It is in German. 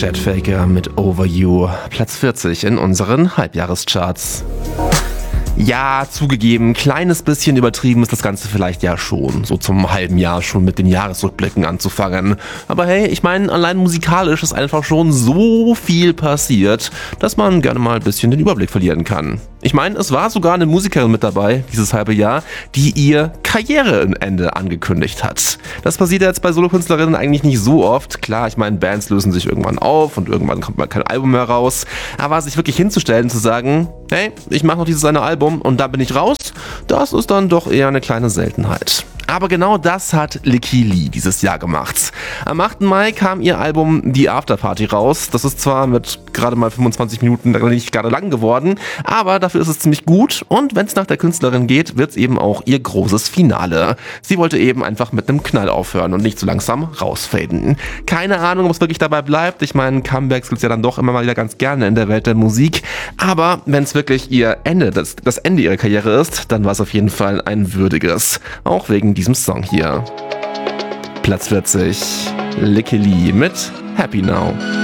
Chet Faker mit Over You, Platz 40 in unseren Halbjahrescharts. Ja, zugegeben, kleines bisschen übertrieben ist das Ganze vielleicht ja schon, so zum halben Jahr schon mit den Jahresrückblicken anzufangen. Aber hey, ich meine, allein musikalisch ist einfach schon so viel passiert, dass man gerne mal ein bisschen den Überblick verlieren kann. Ich meine, es war sogar eine Musikerin mit dabei, dieses halbe Jahr, die ihr Karriereende angekündigt hat. Das passiert jetzt bei Solokünstlerinnen eigentlich nicht so oft. Klar, ich meine, Bands lösen sich irgendwann auf und irgendwann kommt mal kein Album mehr raus. Aber sich wirklich hinzustellen und zu sagen, hey, ich mache noch dieses eine Album und dann bin ich raus, das ist dann doch eher eine kleine Seltenheit. Aber genau das hat Lykke Li dieses Jahr gemacht. Am 8. Mai kam ihr Album The Afterparty raus. Das ist zwar mit gerade mal 25 Minuten nicht gerade lang geworden, aber dafür ist es ziemlich gut. Und wenn es nach der Künstlerin geht, wird es eben auch ihr großes Finale. Sie wollte eben einfach mit einem Knall aufhören und nicht so langsam rausfaden. Keine Ahnung, ob es wirklich dabei bleibt. Ich meine, Comebacks gibt es ja dann doch immer mal wieder ganz gerne in der Welt der Musik. Aber wenn es wirklich ihr Ende, das Ende ihrer Karriere ist, dann war es auf jeden Fall ein würdiges. Auch wegen diesem Song hier. Platz 40, Lykke Li mit Happy Now.